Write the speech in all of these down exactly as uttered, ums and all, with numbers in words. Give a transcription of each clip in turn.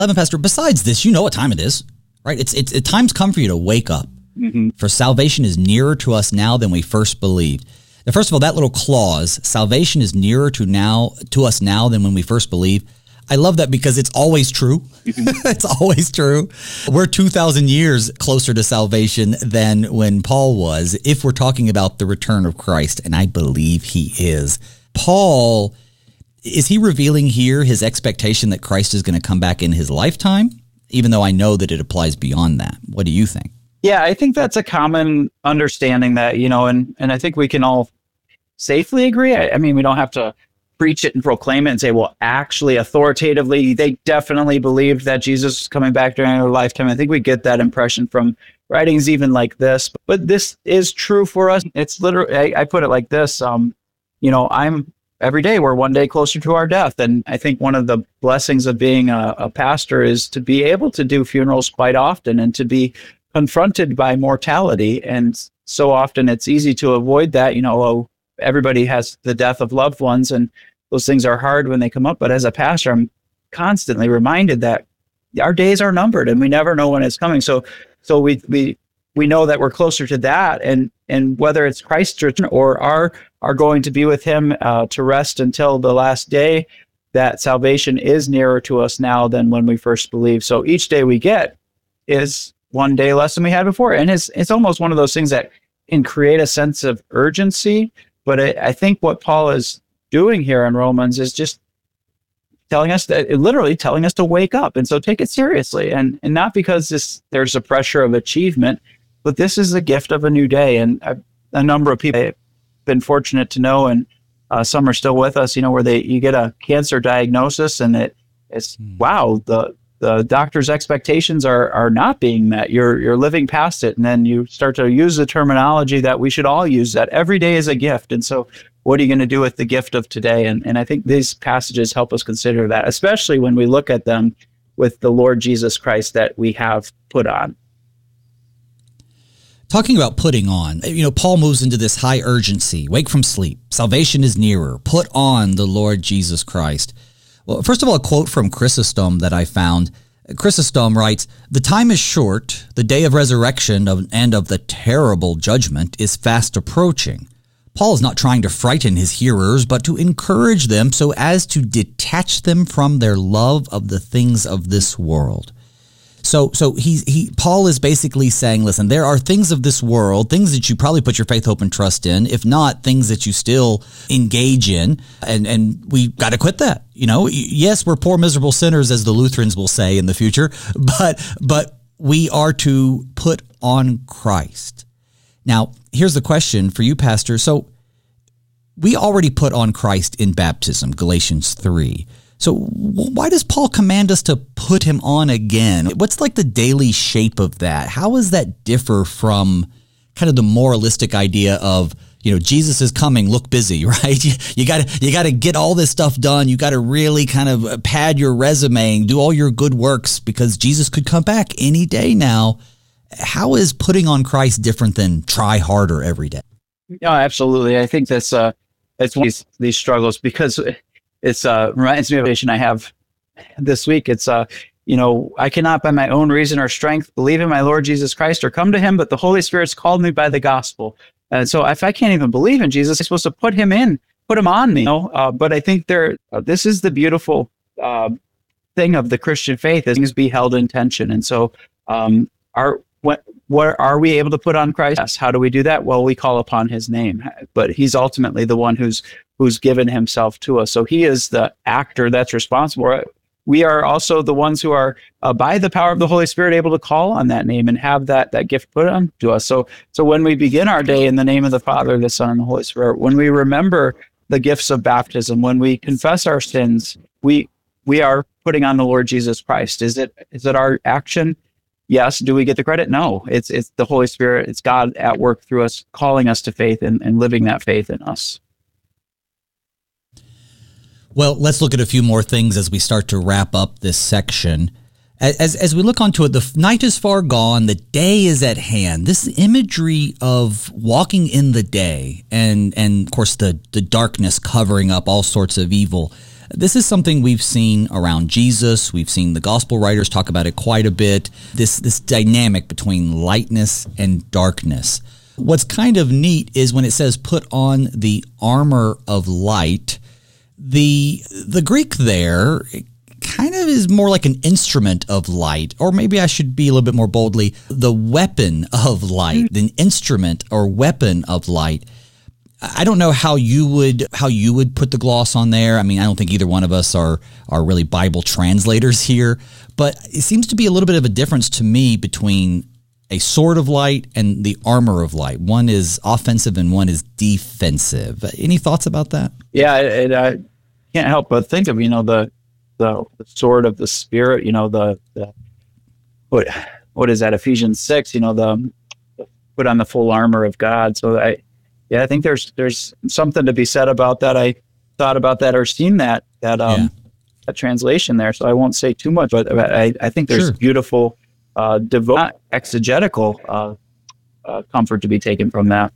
Eleven, Pastor, besides this, you know what time it is, right? It's, it's, it time's come for you to wake up. Mm-hmm. For salvation is nearer to us now than we first believed. Now, first of all, that little clause, salvation is nearer to now to us now than when we first believed. I love that because it's always true. Mm-hmm. It's always true. We're two thousand years closer to salvation than when Paul was, if we're talking about the return of Christ, and I believe he is. Paul, is he revealing here his expectation that Christ is going to come back in his lifetime, even though I know that it applies beyond that? What do you think? Yeah, I think that's a common understanding that, you know, and, and I think we can all safely agree. I, I mean, we don't have to preach it and proclaim it and say, well, actually, authoritatively, they definitely believed that Jesus was coming back during their lifetime. I think we get that impression from writings even like this. But this is true for us. It's literally, I, I put it like this, um, you know, I'm every day we're one day closer to our death. And I think one of the blessings of being a, a pastor is to be able to do funerals quite often and to be confronted by mortality. And so often it's easy to avoid that. You know, oh, everybody has the death of loved ones and those things are hard when they come up. But as a pastor, I'm constantly reminded that our days are numbered and we never know when it's coming. So so we we we know that we're closer to that. And and whether it's Christ's return or our, our going to be with him uh, to rest until the last day, that salvation is nearer to us now than when we first believed. So each day we get is one day less than we had before. And it's it's almost one of those things that can create a sense of urgency. But I, I think what Paul is doing here in Romans is just telling us that, literally telling us to wake up. And so take it seriously. And and not because this there's a pressure of achievement, but this is a gift of a new day. And a, a number of people I've been fortunate to know, and uh, some are still with us, you know, where they you get a cancer diagnosis and it it's, mm. wow, the the doctor's expectations are are not being met. You're you're living past it. And then you start to use the terminology that we should all use, that every day is a gift. And so what are you going to do with the gift of today? And and I think these passages help us consider that, especially when we look at them with the Lord Jesus Christ that we have put on. Talking about putting on, you know, Paul moves into this high urgency. Wake from sleep. Salvation is nearer. Put on the Lord Jesus Christ. Well, first of all, a quote from Chrysostom that I found. Chrysostom writes, "The time is short, the day of resurrection of, and of the terrible judgment is fast approaching." Paul is not trying to frighten his hearers, but to encourage them so as to detach them from their love of the things of this world. So, so he's, he, Paul is basically saying, listen, there are things of this world, things that you probably put your faith, hope, and trust in, if not things that you still engage in, and, and we got to quit that. You know, yes, we're poor, miserable sinners, as the Lutherans will say in the future, but, but we are to put on Christ. Now, here's the question for you, Pastor. So we already put on Christ in baptism, Galatians three. So why does Paul command us to put him on again? What's like the daily shape of that? How does that differ from kind of the moralistic idea of, you know, Jesus is coming, look busy, right? You, you gotta, you gotta get all this stuff done. You gotta really kind of pad your resume and do all your good works because Jesus could come back any day now. How is putting on Christ different than try harder every day? Yeah, absolutely. I think that's, uh, that's one of these, these struggles because It's uh, reminds me of a vision I have this week. It's, uh, you know, I cannot by my own reason or strength believe in my Lord Jesus Christ or come to him, but the Holy Spirit's called me by the gospel. And so if I can't even believe in Jesus, I'm supposed to put him in, put him on me. You know? uh, but I think there, uh, this is the beautiful uh, thing of the Christian faith is things be held in tension. And so um, are, what, what are we able to put on Christ? Yes. How do we do that? Well, we call upon his name, but he's ultimately the one who's who's given himself to us. So he is the actor that's responsible. We are also the ones who are, uh, by the power of the Holy Spirit, able to call on that name and have that that gift put on to us. So, so when we begin our day in the name of the Father, the Son, and the Holy Spirit, when we remember the gifts of baptism, when we confess our sins, we we are putting on the Lord Jesus Christ. Is it is it our action? Yes. Do we get the credit? No. It's it's the Holy Spirit. It's God at work through us, calling us to faith and, and living that faith in us. Well, let's look at a few more things as we start to wrap up this section. As as we look onto it, the night is far gone, the day is at hand. This imagery of walking in the day and, and of course, the, the darkness covering up all sorts of evil. This is something we've seen around Jesus. We've seen the gospel writers talk about it quite a bit, this this dynamic between lightness and darkness. What's kind of neat is when it says put on the armor of light, the the Greek there kind of is more like an instrument of light, or maybe I should be a little bit more boldly, the weapon of light, an instrument or weapon of light. I don't know how you would how you would put the gloss on there. I mean, I don't think either one of us are are really Bible translators here, but it seems to be a little bit of a difference to me between a sword of light and the armor of light. One is offensive and one is defensive. Any thoughts about that? Yeah, it, I can't help but think of, you know, the the, the sword of the Spirit, you know, the, the what what is that, Ephesians six, you know, the, the put on the full armor of God. So I yeah, I think there's there's something to be said about that. I thought about that or seen that that um yeah. that translation there. So I won't say too much, but I, I think there's sure. beautiful uh devo- not exegetical uh, uh comfort to be taken from that.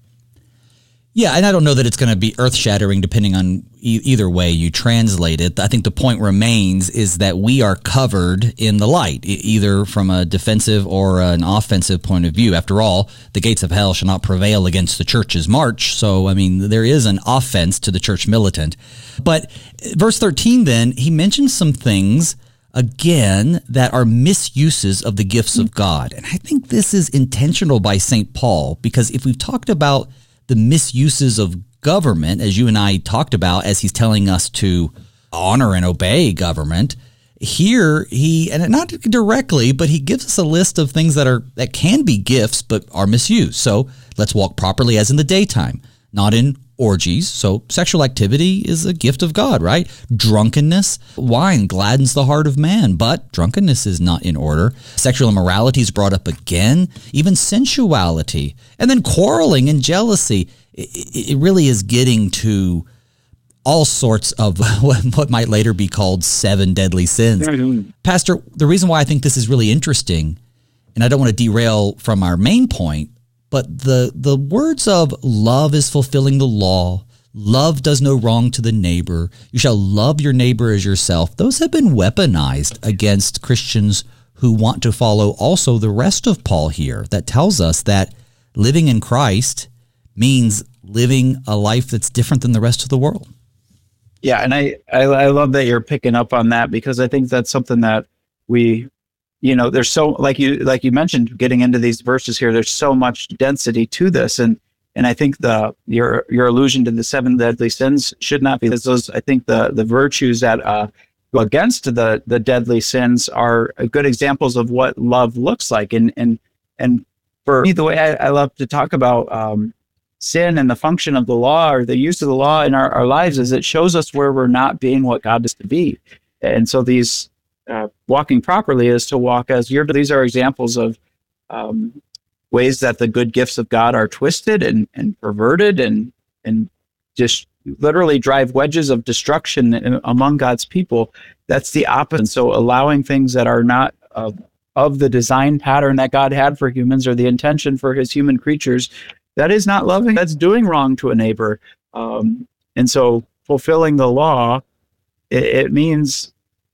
Yeah, and I don't know that it's going to be earth-shattering depending on e- either way you translate it. I think the point remains is that we are covered in the light, e- either from a defensive or an offensive point of view. After all, the gates of hell shall not prevail against the church's march. So, I mean, there is an offense to the church militant. But verse thirteen then, he mentions some things, again, that are misuses of the gifts of God. And I think this is intentional by Saint Paul, because if we've talked about the misuses of government, as you and I talked about, as he's telling us to honor and obey government, here he, and not directly, but he gives us a list of things that are that can be gifts but are misused. So let's walk properly as in the daytime, not in orgies. So sexual activity is a gift of God, right? Drunkenness, wine gladdens the heart of man, but drunkenness is not in order. Sexual immorality is brought up again, even sensuality, and then quarreling and jealousy. It, it really is getting to all sorts of what might later be called seven deadly sins. Pastor, the reason why I think this is really interesting, and I don't want to derail from our main point, but the, the words of love is fulfilling the law, love does no wrong to the neighbor, you shall love your neighbor as yourself, those have been weaponized against Christians who want to follow also the rest of Paul here that tells us that living in Christ means living a life that's different than the rest of the world. Yeah, and I, I, I love that you're picking up on that, because I think that's something that we... You know, there's so, like you like you mentioned, getting into these verses here, there's so much density to this, and and I think the your your allusion to the seven deadly sins should not be those. I think the the virtues that uh, go against the the deadly sins are good examples of what love looks like, and and and for me, the way I, I love to talk about um, sin and the function of the law or the use of the law in our, our lives is it shows us where we're not being what God is to be, and so these. Uh, walking properly is to walk as you're. These are examples of um, ways that the good gifts of God are twisted and, and perverted and and just literally drive wedges of destruction in, among God's people. That's the opposite. So allowing things that are not uh, of the design pattern that God had for humans or the intention for his human creatures, that is not loving. That's doing wrong to a neighbor. Um, and so fulfilling the law, it, it means...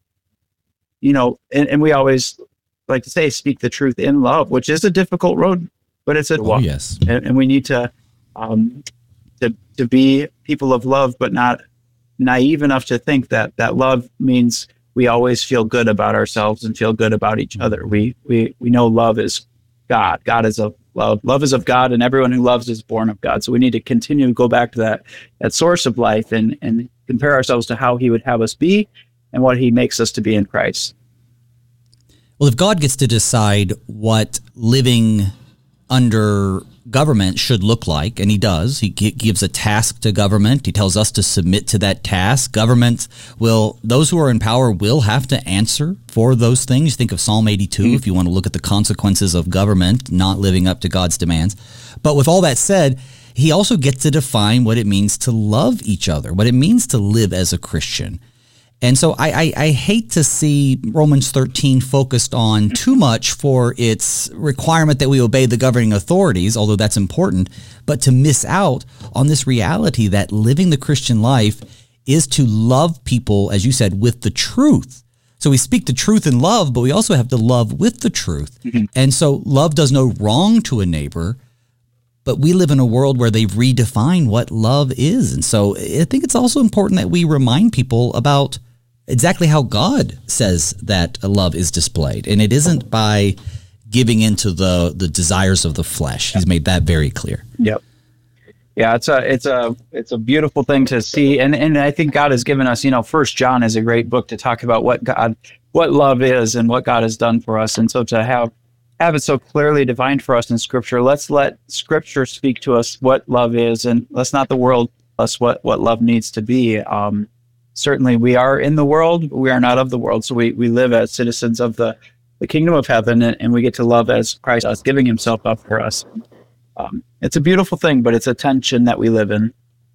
You know, and, and we always like to say, speak the truth in love, which is a difficult road, but it's a oh, walk. Yes. And, and we need to, um, to, to be people of love, but not naive enough to think that that love means we always feel good about ourselves and feel good about each other. We, we, we know love is God. God is of love. Love is of God, and everyone who loves is born of God. So we need to continue to go back to that, that source of life and, and compare ourselves to how he would have us be and what he makes us to be in Christ. Well, if God gets to decide what living under government should look like, and he does, he g- gives a task to government. He tells us to submit to that task. Government will, those who are in power will have to answer for those things. Think of Psalm eighty-two mm-hmm. if you want to look at the consequences of government not living up to God's demands. But with all that said, he also gets to define what it means to love each other, what it means to live as a Christian. And so I, I, I hate to see Romans thirteen focused on too much for its requirement that we obey the governing authorities, although that's important, but to miss out on this reality that living the Christian life is to love people, as you said, with the truth. So we speak the truth in love, but we also have to love with the truth. Mm-hmm. And so love does no wrong to a neighbor, but we live in a world where they've redefined what love is. And so I think it's also important that we remind people about exactly how God says that love is displayed. And it isn't by giving into the, the desires of the flesh. He's made that very clear. Yep. Yeah, it's a it's a it's a beautiful thing to see, and and I think God has given us, you know, First John is a great book to talk about what God, what love is, and what God has done for us, and so to have have it so clearly defined for us in Scripture, let's let Scripture speak to us what love is, and let's not the world tell us what what love needs to be. Um, certainly, we are in the world, but we are not of the world, so we we live as citizens of the the kingdom of heaven, and, and we get to love as Christ is giving Himself up for us. Um, it's a beautiful thing, but it's a tension that we live in.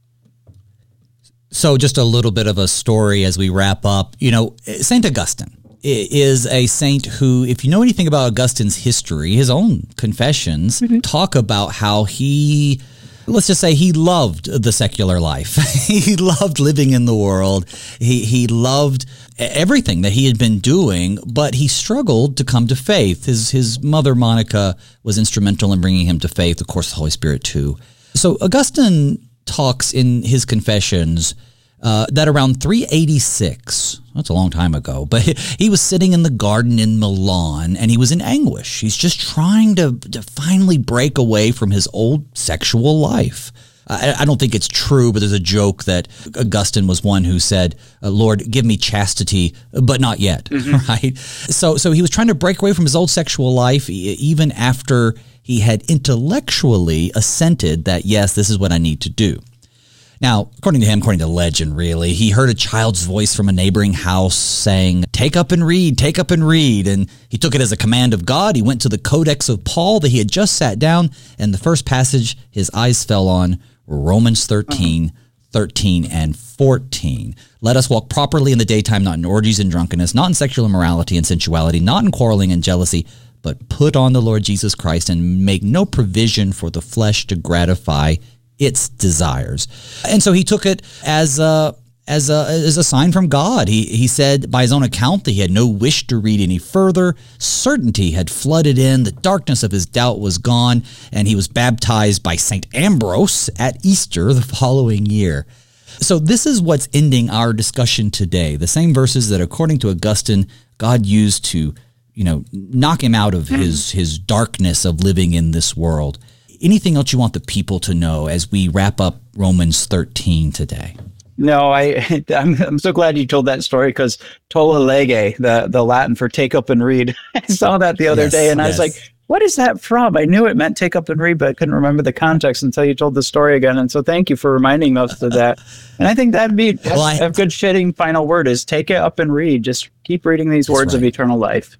So just a little bit of a story as we wrap up. You know, Saint Augustine is a saint who, if you know anything about Augustine's history, his own confessions mm-hmm. talk about how he, let's just say he loved the secular life. He loved living in the world. He he loved everything that he had been doing, but he struggled to come to faith. His his mother, Monica, was instrumental in bringing him to faith. Of course, the Holy Spirit, too. So Augustine talks in his confessions uh, that around three eighty-six, that's a long time ago, but he was sitting in the garden in Milan, and he was in anguish. He's just trying to, to finally break away from his old sexual life. I, I don't think it's true, but there's a joke that Augustine was one who said, Lord, give me chastity, but not yet, mm-hmm. right? So, so he was trying to break away from his old sexual life, even after he had intellectually assented that, yes, this is what I need to do. Now, according to him, according to legend, really, he heard a child's voice from a neighboring house saying, take up and read, take up and read. And he took it as a command of God. He went to the Codex of Paul that he had just sat down, and the first passage his eyes fell on were Romans thirteen, uh-huh. thirteen, and fourteen. Let us walk properly in the daytime, not in orgies and drunkenness, not in sexual immorality and sensuality, not in quarreling and jealousy, but put on the Lord Jesus Christ and make no provision for the flesh to gratify its desires. And so he took it as a as a as a sign from God. He he said by his own account that he had no wish to read any further. Certainty had flooded in, the darkness of his doubt was gone, and he was baptized by Saint Ambrose at Easter the following year. So this is what's ending our discussion today. The same verses that, according to Augustine, God used to, you know, knock him out of his his darkness of living in this world. Anything else you want the people to know as we wrap up Romans thirteen today? No, I, I'm, I'm so glad you told that story, because tolle lege, the, the Latin for take up and read, I saw that the other yes, day, and yes. I was like, what is that from? I knew it meant take up and read, but I couldn't remember the context until you told the story again. And so thank you for reminding us of that. And I think that'd be well, I, a good fitting final word is take it up and read. Just keep reading these words right. of eternal life.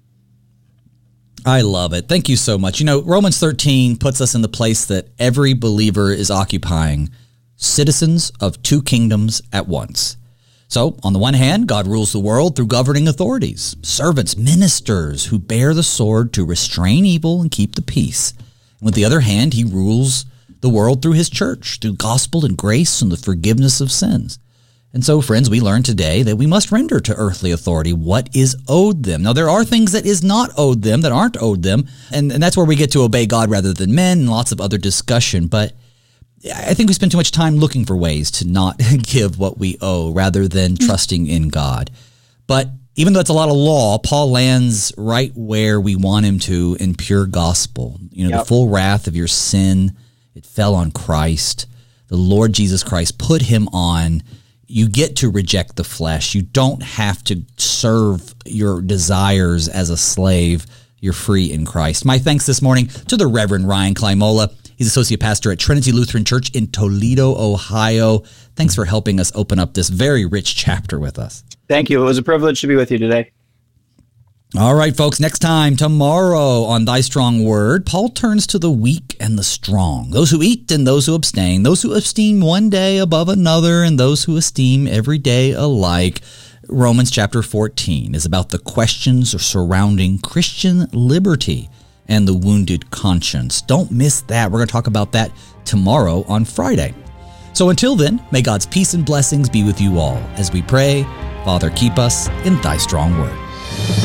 I love it. Thank you so much. You know, Romans thirteen puts us in the place that every believer is occupying, citizens of two kingdoms at once. So, on the one hand, God rules the world through governing authorities, servants, ministers who bear the sword to restrain evil and keep the peace. And with the other hand, he rules the world through his church, through gospel and grace and the forgiveness of sins. And so, friends, we learn today that we must render to earthly authority what is owed them. Now, there are things that is not owed them, that aren't owed them, and, and that's where we get to obey God rather than men, and lots of other discussion. But I think we spend too much time looking for ways to not give what we owe rather than trusting in God. But even though it's a lot of law, Paul lands right where we want him to in pure gospel. You know, yep. The full wrath of your sin, it fell on Christ. The Lord Jesus Christ put him on. You get to reject the flesh. You don't have to serve your desires as a slave. You're free in Christ. My thanks this morning to the Reverend Ryan Climola. He's associate pastor at Trinity Lutheran Church in Toledo, Ohio. Thanks for helping us open up this very rich chapter with us. Thank you. It was a privilege to be with you today. All right, folks, next time, tomorrow on Thy Strong Word, Paul turns to the weak and the strong, those who eat and those who abstain, those who esteem one day above another and those who esteem every day alike. Romans chapter fourteen is about the questions surrounding Christian liberty and the wounded conscience. Don't miss that. We're going to talk about that tomorrow on Friday. So until then, may God's peace and blessings be with you all as we pray, Father, keep us in thy strong word.